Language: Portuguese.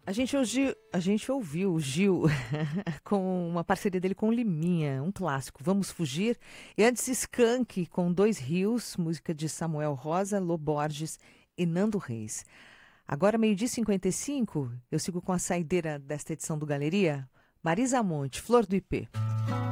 A gente ouviu o Gil com uma parceria dele com o Liminha, um clássico, Vamos Fugir. E antes Skank com Dois Rios, música de Samuel Rosa, Lô Borges e Nando Reis. Agora, 12h55, eu sigo com a saideira desta edição do Galeria, Marisa Monte, Flor do IP.